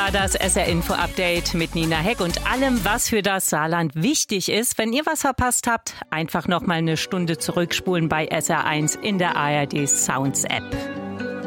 war das SR-Info-Update mit Nina Heck und allem, was für das Saarland wichtig ist. Wenn ihr was verpasst habt, einfach noch mal eine Stunde zurückspulen bei SR1 in der ARD Sounds App.